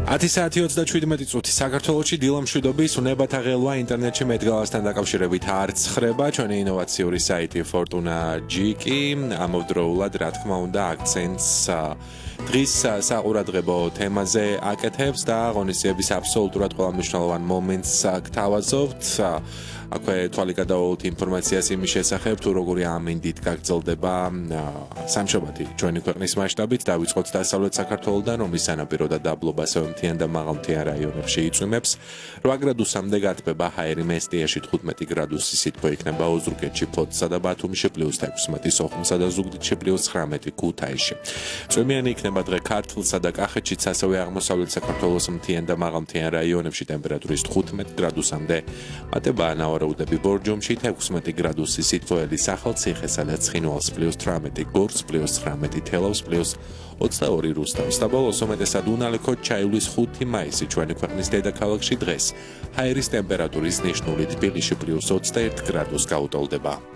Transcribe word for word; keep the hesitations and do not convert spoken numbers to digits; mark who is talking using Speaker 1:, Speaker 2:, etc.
Speaker 1: ათი საათი ოცდაშვიდმეტი წუთი საქართველოში დილამშვიდობის უნებათა ღელვა ინტერნეტში მეტგალასთან დაკავშირებით არ ცხრება ჩვენი ინოვაციური საიტი Fortuna ჯი კი ამავდროულად რა თქმა უნდა აქცენტს დღის საყურადღებო თემაზე აკეთებს და ღონისძიების აბსოლუტურად ყველა მნიშვნელოვან მომენტს გთავაზობთ აქვე თვალი გადავალთ ინფორმაციას იმის შესახებ თუ როგორი ამინდით გაგრძელდება სამშაბათი ჩვენი ქვეყნის მასშტაბით დავიწყოთ დასავლეთ საქართველოდან რომლის სანაპირო და დაბლობა ასევე მთიან და მაღალმთიან რაიონებში იწვიმებს რვა გრადუსამდე გათბება ჰაერი მესტიაში თხუთმეტი გრადუსი სითბო იქნება ოზურგეთში ფლოტსა და ბათუმში პლუს თექვსმეტი სოხუმსა და ზუგდიდში პლუს ცხრამეტი ქუთაისში წვიმიანი იქნება დღე ქართლსა და კახეთშიც ასევე აღმოსავლეთ საქართველოს მთიან და მაღალმთიან რაიონებში ტემპერატურის თხუთმეტ გრადუსამდე მატება ვარაუდები ბორჯომში თექვსმეტი გრადუსი სითბოელი სახელმწიფოსა და ცხინვალს პლუს თვრამეტი გორს პლუს ცხრამეტი თელავს პლუს ოცდაორი რუსთავს და ბოლოს უმეტესად უნალექო ჩაივლის ხუთი მაისი ჩვენი ქვეყნის დედაქალაქში დღეს ჰაერის ტემპერატურის ნიშნული თბილისში პლუს ოცდაერთი გრადუს გაუტოლდება